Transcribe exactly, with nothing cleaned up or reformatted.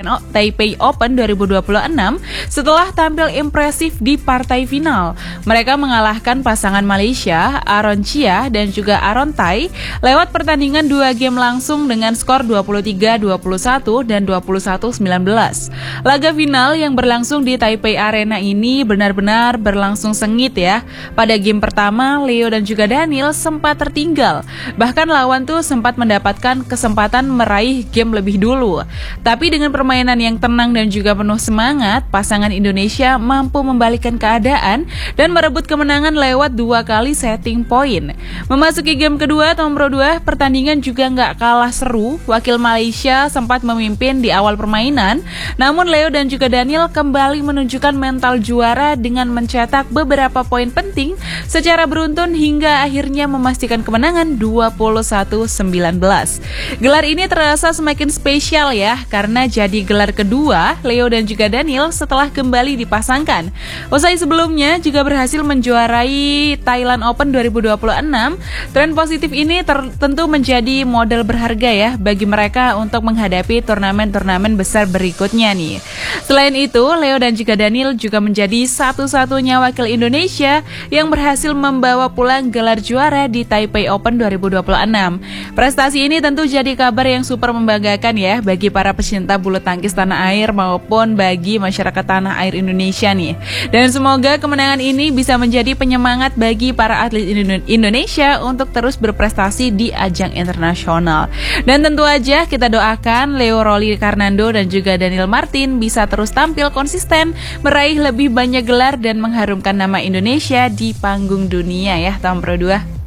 Taipei Open dua ribu dua puluh enam setelah tampil impresif di partai final. Mereka mengalahkan pasangan Malaysia, Aaron Chia dan juga Aaron Tai lewat pertandingan dua game langsung dengan skor dua puluh tiga dua puluh satu dan dua puluh satu sembilan belas. Laga final yang berlangsung di Taipei Arena ini benar-benar berlangsung sengit ya. Pada game pertama, Leo dan juga Daniel sempat tertinggal. Bahkan lawan tuh sempat mendapatkan kesempatan meraih game lebih dulu. Tapi dengan permainan yang tenang dan juga penuh semangat, pasangan Indonesia mampu membalikkan keadaan dan merebut kemenangan lewat dua kali setting point. Memasuki game kedua nomor dua, pertandingan juga nggak kalah seru. Wakil Malaysia sempat memimpin di awal permainan, namun Leo dan juga Daniel kembali menunjukkan mental juara dengan mencetak beberapa poin penting secara beruntun hingga akhirnya memastikan kemenangan dua puluh satu sembilan belas. Gelar ini terasa semakin spesial ya, karena jadi gelar kedua Leo dan juga Daniel setelah kembali dipasangkan. Usai sebelumnya juga berhasil menjuarai Thailand Open dua ribu dua puluh enam, tren positif ini ter- tentu menjadi modal berharga ya bagi mereka untuk menghadapi turnamen-turnamen besar berikutnya nih. Selain itu, Leo dan juga Daniel juga menjadi satu-satunya wakil Indonesia yang berhasil membawa pulang gelar juara di Taipei Open dua ribu dua puluh enam. Prestasi ini tentu jadi kabar yang super membanggakan ya bagi para pecinta bulu tangkis tanah air maupun bagi masyarakat tanah air Indonesia nih. Dan semoga kemenangan ini bisa menjadi penyemangat bagi para atlet Indonesia untuk terus berprestasi di ajang internasional. Dan tentu aja kita doakan Leo Rolly Karnando dan juga Daniel Martin bisa terus tampil konsisten, meraih lebih banyak gelar dan mengharumkan nama Indonesia di panggung dunia ya tahun dua ribu dua puluh dua.